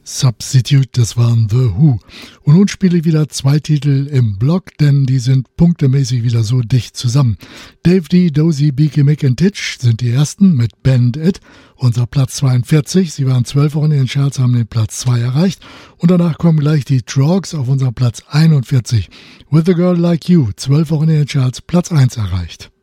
Substitute, das waren The Who. Und nun spiele ich wieder 2 Titel im Block, denn die sind punktemäßig wieder so dicht zusammen. Dave D, Dozy, Beaky, Mick und Titch sind die ersten mit Bend It. Unser Platz 42, sie waren 12 Wochen in den Charts, haben den Platz 2 erreicht. Und danach kommen gleich die Trogs auf unserem Platz 41. With a Girl Like You, 12 Wochen in den Charts, Platz 1 erreicht.